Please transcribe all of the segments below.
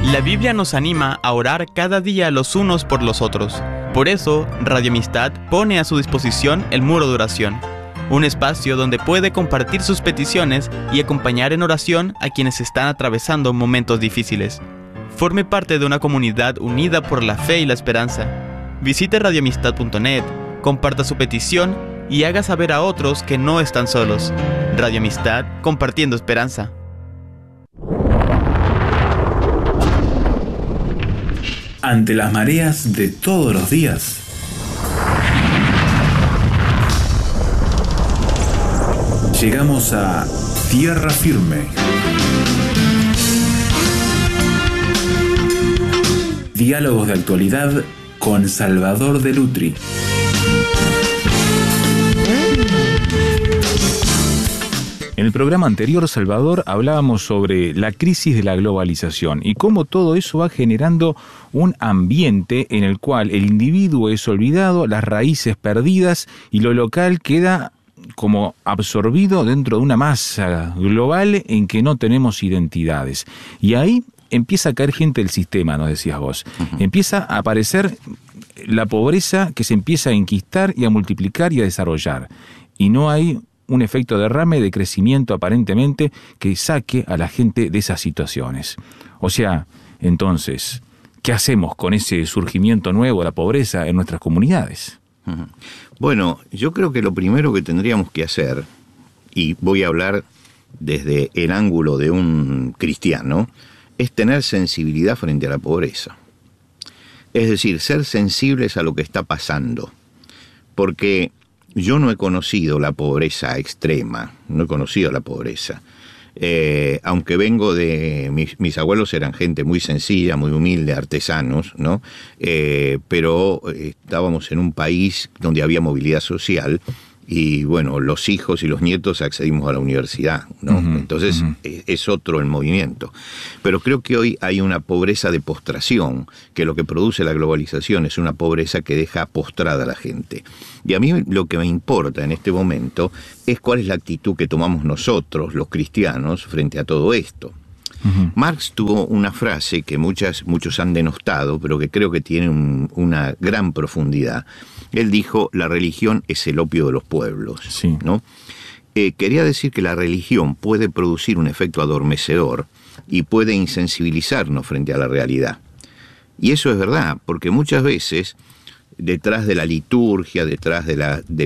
La Biblia nos anima a orar cada día los unos por los otros. Por eso, Radio Amistad pone a su disposición el muro de oración, un espacio donde puede compartir sus peticiones y acompañar en oración a quienes están atravesando momentos difíciles. Forme parte de una comunidad unida por la fe y la esperanza. Visite radioamistad.net, comparta su petición y haga saber a otros que no están solos. Radio Amistad, compartiendo esperanza. Ante las mareas de todos los días, llegamos a Tierra Firme. Diálogos de actualidad con Salvador de Lutri. En el programa anterior, Salvador, hablábamos sobre la crisis de la globalización y cómo todo eso va generando un ambiente en el cual el individuo es olvidado, las raíces perdidas y lo local queda como absorbido dentro de una masa global en que no tenemos identidades. Y ahí empieza a caer gente del sistema, nos decías vos. Empieza a aparecer la pobreza que se empieza a enquistar y a multiplicar y a desarrollar. Y no hay un efecto derrame de crecimiento aparentemente que saque a la gente de esas situaciones. O sea, entonces, ¿qué hacemos con ese surgimiento nuevo de la pobreza en nuestras comunidades? Bueno, yo creo que lo primero que tendríamos que hacer, y voy a hablar desde el ángulo de un cristiano, es tener sensibilidad frente a la pobreza. Es decir, ser sensibles a lo que está pasando. Porque yo no he conocido la pobreza extrema, no he conocido la pobreza. Aunque vengo de... Mis abuelos eran gente muy sencilla, muy humilde, artesanos, ¿no? Pero estábamos en un país donde había movilidad social y, bueno, los hijos y los nietos accedimos a la universidad, ¿no? Entonces, es otro el movimiento. Pero creo que hoy hay una pobreza de postración, que lo que produce la globalización es una pobreza que deja postrada a la gente. Y a mí lo que me importa en este momento es cuál es la actitud que tomamos nosotros, los cristianos, frente a todo esto. Marx tuvo una frase que muchos han denostado, pero que creo que tiene una gran profundidad. Él dijo, la religión es el opio de los pueblos, sí, ¿no? Quería decir que la religión puede producir un efecto adormecedor y puede insensibilizarnos frente a la realidad. Y eso es verdad, porque muchas veces detrás de la liturgia, detrás de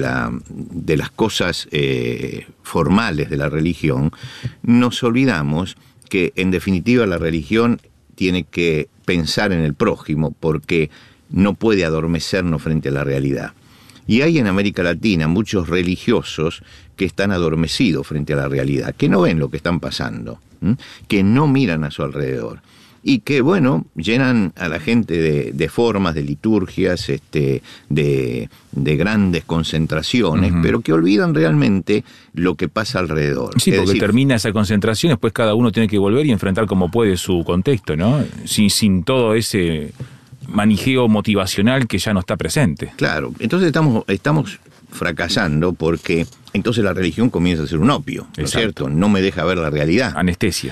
las cosas formales de la religión, nos olvidamos que en definitiva la religión tiene que pensar en el prójimo porque no puede adormecernos frente a la realidad. Y hay en América Latina muchos religiosos que están adormecidos frente a la realidad, que no ven lo que están pasando, que no miran a su alrededor. Y que, bueno, llenan a la gente de formas, de liturgias, de grandes concentraciones, pero que olvidan realmente lo que pasa alrededor. Sí, porque termina esa concentración, después cada uno tiene que volver y enfrentar como puede su contexto, ¿no? Sin todo ese manijeo motivacional que ya no está presente. Claro, entonces estamos fracasando porque entonces la religión comienza a ser un opio, ¿no es cierto? No me deja ver la realidad. Anestesia.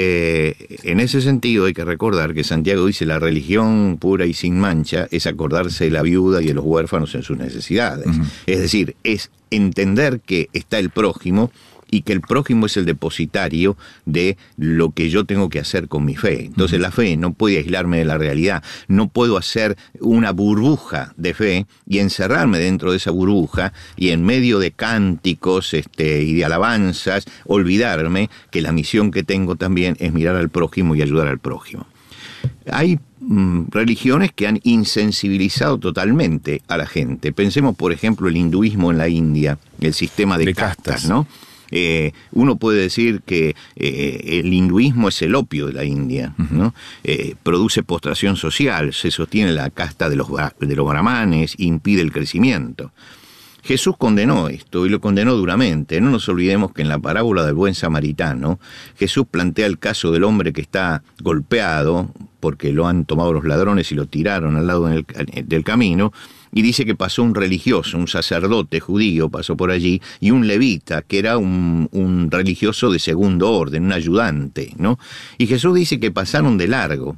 En ese sentido hay que recordar que Santiago dice la religión pura y sin mancha es acordarse de la viuda y de los huérfanos en sus necesidades. Es decir, es entender que está el prójimo y que el prójimo es el depositario de lo que yo tengo que hacer con mi fe. Entonces la fe no puede aislarme de la realidad, no puedo hacer una burbuja de fe y encerrarme dentro de esa burbuja y en medio de cánticos y de alabanzas olvidarme que la misión que tengo también es mirar al prójimo y ayudar al prójimo. Hay religiones que han insensibilizado totalmente a la gente. Pensemos, por ejemplo, el hinduismo en la India, el sistema de castas, ¿no? Uno puede decir que el hinduismo es el opio de la India, ¿no? Produce postración social, se sostiene la casta de los brahmanes, impide el crecimiento. Jesús condenó esto y lo condenó duramente. No nos olvidemos que en la parábola del buen samaritano, Jesús plantea el caso del hombre que está golpeado porque lo han tomado los ladrones y lo tiraron al lado del camino, y dice que pasó un religioso, un sacerdote judío pasó por allí, y un levita, que era un religioso de segundo orden, un ayudante, ¿no? Y Jesús dice que pasaron de largo.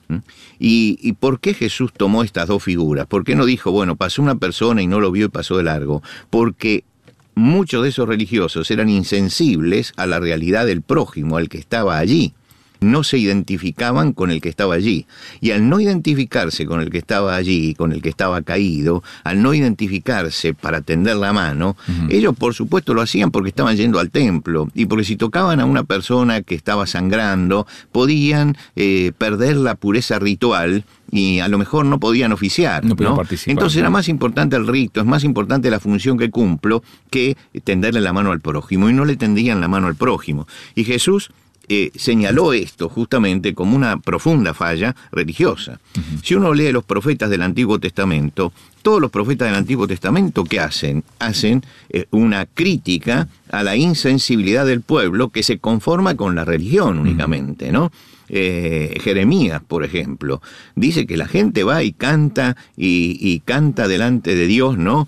¿Y por qué Jesús tomó estas dos figuras? ¿Por qué no dijo, bueno, pasó una persona y no lo vio y pasó de largo? Porque muchos de esos religiosos eran insensibles a la realidad del prójimo, al que estaba allí. No se identificaban con el que estaba allí. Y al no identificarse con el que estaba allí, con el que estaba caído, al no identificarse para tender la mano, ellos por supuesto lo hacían porque estaban yendo al templo, y porque si tocaban a una persona que estaba sangrando, podían perder la pureza ritual, y a lo mejor no podían oficiar, ¿no? Participar. Entonces era más importante el rito, es más importante la función que cumplo que tenderle la mano al prójimo, y no le tendían la mano al prójimo. Y Jesús señaló esto justamente como una profunda falla religiosa. Si uno lee los profetas del Antiguo Testamento, todos los profetas del Antiguo Testamento, ¿qué hacen? Hacen una crítica a la insensibilidad del pueblo que se conforma con la religión únicamente, ¿no? Jeremías, por ejemplo, dice que la gente va y canta y canta delante de Dios, ¿no?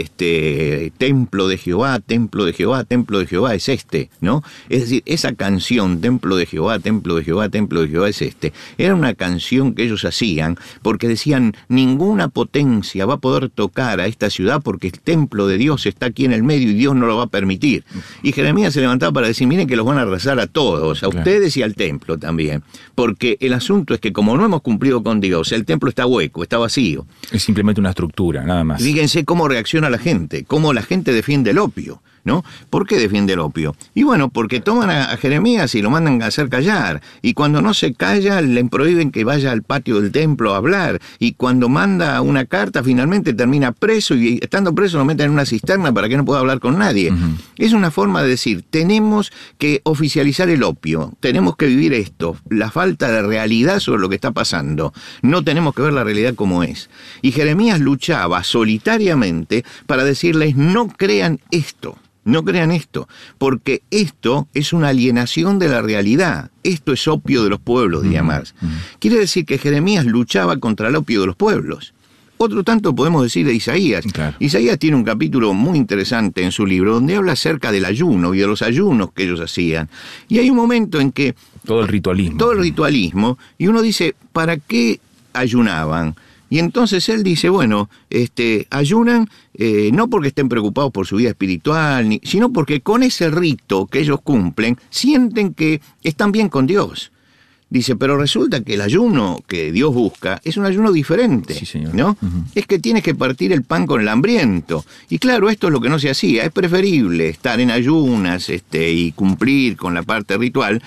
Templo de Jehová, templo de Jehová, templo de Jehová es ¿no? Es decir, esa canción, templo de Jehová, templo de Jehová, templo de Jehová es era una canción que ellos hacían porque decían, ninguna potencia va a poder tocar a esta ciudad porque el templo de Dios está aquí en el medio y Dios no lo va a permitir. Y Jeremías se levantaba para decir, miren que los van a arrasar a todos, a ustedes y al templo también, porque el asunto es que como no hemos cumplido con Dios, el templo está hueco, está vacío. Es simplemente una estructura, nada más. Fíjense cómo reacciona la gente, cómo la gente defiende el opio, ¿no? ¿Por qué defiende el opio? Y bueno, porque toman a Jeremías y lo mandan a hacer callar, y cuando no se calla le prohíben que vaya al patio del templo a hablar, y cuando manda una carta finalmente termina preso, y estando preso lo meten en una cisterna para que no pueda hablar con nadie. Es una forma de decir, tenemos que oficializar el opio, tenemos que vivir esto, la falta de realidad sobre lo que está pasando, no tenemos que ver la realidad como es. Y Jeremías luchaba solitariamente para decirles, no crean esto. No crean esto, porque esto es una alienación de la realidad. Esto es opio de los pueblos, diría Marx. Quiere decir que Jeremías luchaba contra el opio de los pueblos. Otro tanto podemos decir de Isaías. Claro. Isaías tiene un capítulo muy interesante en su libro donde habla acerca del ayuno y de los ayunos que ellos hacían. Y hay un momento en que... Todo el ritualismo. Todo el ritualismo. Y uno dice, ¿para qué ayunaban? Y entonces él dice, bueno, ayunan no porque estén preocupados por su vida espiritual, sino porque con ese rito que ellos cumplen, sienten que están bien con Dios. Dice, pero resulta que el ayuno que Dios busca es un ayuno diferente, sí, señor. ¿no? Es que tienes que partir el pan con el hambriento. Y claro, esto es lo que no se hacía. Es preferible estar en ayunas y cumplir con la parte ritual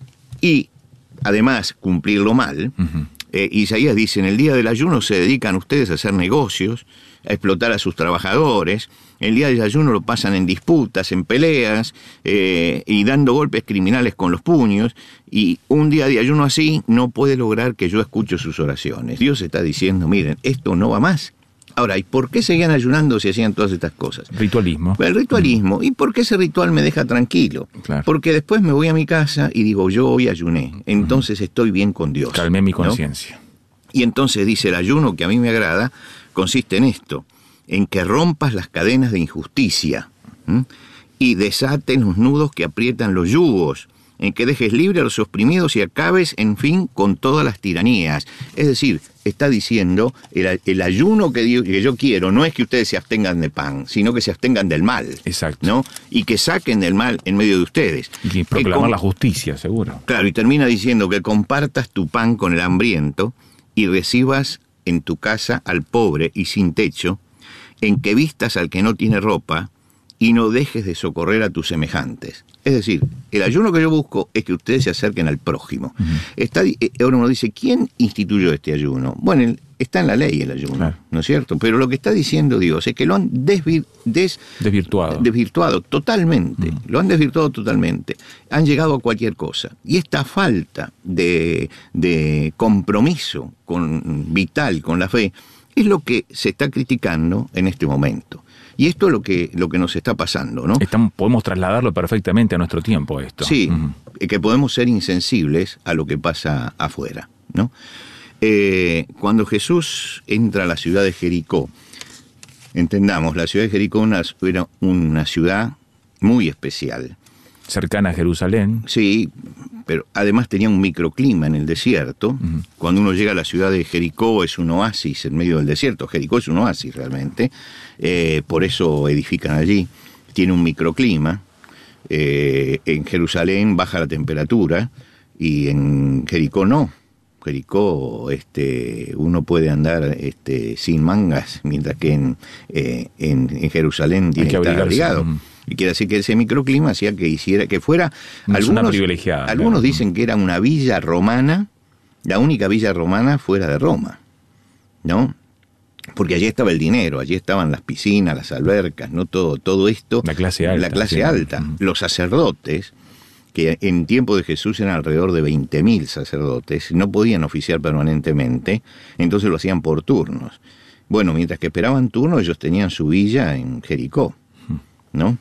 y además cumplirlo mal. Isaías dice, en el día del ayuno se dedican ustedes a hacer negocios, a explotar a sus trabajadores. El día del ayuno lo pasan en disputas, en peleas, y dando golpes criminales con los puños. Y un día de ayuno así no puede lograr que yo escuche sus oraciones. Dios está diciendo, miren, esto no va más. Ahora, ¿y por qué seguían ayunando si hacían todas estas cosas? Ritualismo. El ritualismo. ¿Y por qué ese ritual me deja tranquilo? Claro. Porque después me voy a mi casa y digo, yo hoy ayuné, entonces estoy bien con Dios. Calmé mi conciencia. ¿No? Y entonces dice, el ayuno que a mí me agrada consiste en esto, en que rompas las cadenas de injusticia y desaten los nudos que aprietan los yugos, en que dejes libre a los oprimidos y acabes, en fin, con todas las tiranías. Es decir, está diciendo, el ayuno que yo quiero no es que ustedes se abstengan de pan, sino que se abstengan del mal. Exacto. ¿No? Y que saquen del mal en medio de ustedes. Y proclamar la justicia, seguro. Claro, y termina diciendo que compartas tu pan con el hambriento y recibas en tu casa al pobre y sin techo, en que vistas al que no tiene ropa y no dejes de socorrer a tus semejantes. Es decir, el ayuno que yo busco es que ustedes se acerquen al prójimo. Ahora uno dice, ¿quién instituyó este ayuno? Bueno, está en la ley el ayuno, claro, ¿no es cierto? Pero lo que está diciendo Dios es que lo han desvirtuado totalmente. Lo han desvirtuado totalmente. Han llegado a cualquier cosa. Y esta falta de compromiso vital con la fe es lo que se está criticando en este momento. Y esto es lo que nos está pasando, ¿no? Podemos trasladarlo perfectamente a nuestro tiempo esto. Sí, que podemos ser insensibles a lo que pasa afuera, ¿no? Cuando Jesús entra a la ciudad de Jericó, entendamos, la ciudad de Jericó era una ciudad muy especial. Cercana a Jerusalén. Sí, pero además tenía un microclima en el desierto. Cuando uno llega a la ciudad de Jericó es un oasis en medio del desierto. Jericó es un oasis realmente, por eso edifican allí. Tiene un microclima. En Jerusalén baja la temperatura y en Jericó no. Jericó uno puede andar sin mangas, mientras que en Jerusalén tiene que estar abrigado. Y quiere decir que ese microclima hacía que fuera... Una zona privilegiada. Algunos dicen que era una villa romana, la única villa romana fuera de Roma, ¿no? Porque allí estaba el dinero, allí estaban las piscinas, las albercas, ¿no? Todo esto. La clase alta. La clase alta. Los sacerdotes, que en tiempo de Jesús eran alrededor de 20.000 sacerdotes, no podían oficiar permanentemente, entonces lo hacían por turnos. Bueno, mientras que esperaban turno, ellos tenían su villa en Jericó, ¿no?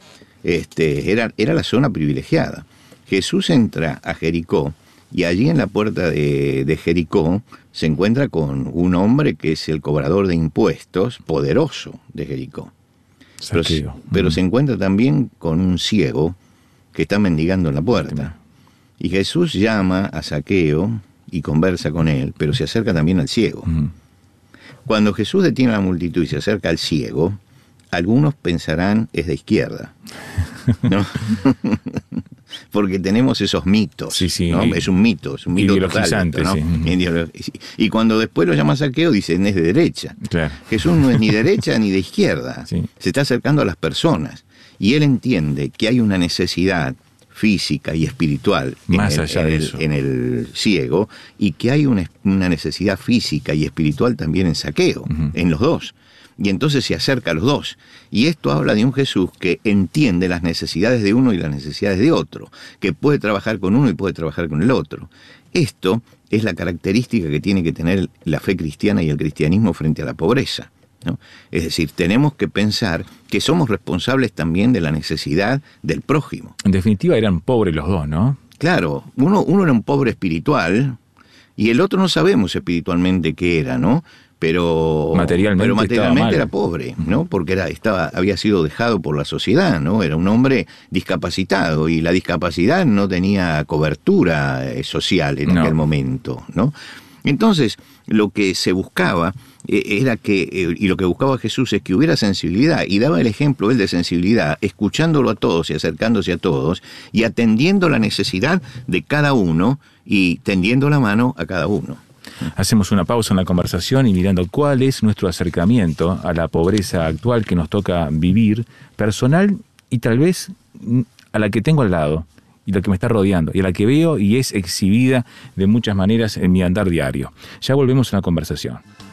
Era la zona privilegiada. Jesús entra a Jericó y allí en la puerta de Jericó se encuentra con un hombre que es el cobrador de impuestos poderoso de Jericó. Pero se encuentra también con un ciego que está mendigando en la puerta. Y Jesús llama a Zaqueo y conversa con él, pero se acerca también al ciego. Cuando Jesús detiene a la multitud y se acerca al ciego, algunos pensarán es de izquierda, ¿no? Porque tenemos esos mitos, sí, ¿no? Es un mito total, ¿no? Sí. Y cuando después lo llama Zaqueo, dicen es de derecha. Claro. Jesús no es ni derecha ni de izquierda, sí. Se está acercando a las personas, y él entiende que hay una necesidad física y espiritual en el ciego, y que hay una necesidad física y espiritual también en Zaqueo, en los dos. Y entonces se acerca a los dos. Y esto habla de un Jesús que entiende las necesidades de uno y las necesidades de otro, que puede trabajar con uno y puede trabajar con el otro. Esto es la característica que tiene que tener la fe cristiana y el cristianismo frente a la pobreza, ¿no? Es decir, tenemos que pensar que somos responsables también de la necesidad del prójimo. En definitiva eran pobres los dos, ¿no? Claro, uno era un pobre espiritual y el otro no sabemos espiritualmente qué era, ¿no? Pero materialmente era pobre, ¿no? Porque había sido dejado por la sociedad, ¿no? Era un hombre discapacitado y la discapacidad no tenía cobertura social en aquel momento, ¿no? Entonces, lo que se buscaba era y lo que buscaba Jesús es que hubiera sensibilidad, y daba el ejemplo él de sensibilidad, escuchándolo a todos y acercándose a todos y atendiendo la necesidad de cada uno y tendiendo la mano a cada uno. Hacemos una pausa en la conversación y mirando cuál es nuestro acercamiento a la pobreza actual que nos toca vivir, personal y tal vez a la que tengo al lado y la que me está rodeando y a la que veo y es exhibida de muchas maneras en mi andar diario. Ya volvemos a la conversación.